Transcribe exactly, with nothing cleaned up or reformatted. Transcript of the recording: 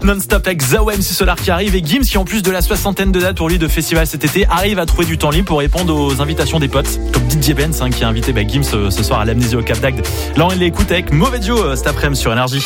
non-stop avec Zawem Solar qui arrive et Gims qui en plus de la soixantaine de dates pour lui de festival cet été arrive à trouver du temps libre pour répondre aux invitations des potes comme D J Benz hein, qui a invité bah, Gims ce soir à l'Amnésie au Cap d'Agde. Là on l'écoute avec Mauvais Duo cet après-midi sur Énergie.